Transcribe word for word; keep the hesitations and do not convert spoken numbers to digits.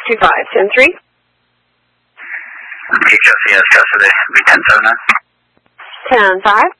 two five, ten three. H O C S custody, be ten seven nine. ten five.